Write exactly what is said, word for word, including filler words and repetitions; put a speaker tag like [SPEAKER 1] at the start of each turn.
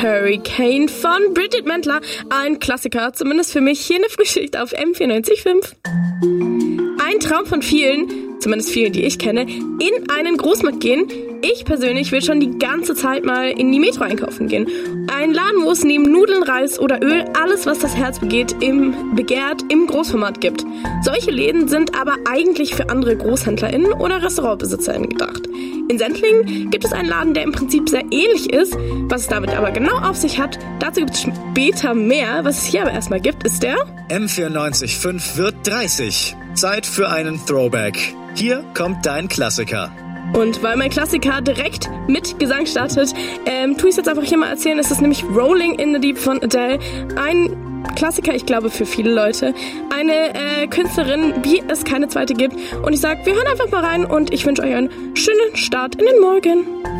[SPEAKER 1] Hurricane von Bridget Mendler. Ein Klassiker, zumindest für mich, hier in der Frühschicht auf M vierundneunzig Komma fünf. Ein Traum von vielen, zumindest vielen, die ich kenne, in einen Großmarkt gehen. Ich persönlich will schon die ganze Zeit mal in die Metro einkaufen gehen. Ein Laden, wo es neben Nudeln, Reis oder Öl alles, was das Herz begeht, im, begehrt, im Großformat gibt. Solche Läden sind aber eigentlich für andere GroßhändlerInnen oder RestaurantbesitzerInnen gedacht. In Sendling gibt es einen Laden, der im Prinzip sehr ähnlich ist. Was es damit aber genau auf sich hat, dazu gibt es später mehr. Was es hier aber erstmal gibt, ist der
[SPEAKER 2] M vierundneunzig Komma fünf wird dreißig. Zeit für einen Throwback. Hier kommt dein Klassiker.
[SPEAKER 1] Und weil mein Klassiker direkt mit Gesang startet, ähm, tue ich es jetzt einfach hier mal erzählen. Es ist nämlich Rolling in the Deep von Adele. Ein Klassiker, ich glaube, für viele Leute. Eine äh, Künstlerin, wie es keine zweite gibt. Und ich sage, wir hören einfach mal rein und ich wünsche euch einen schönen Start in den Morgen.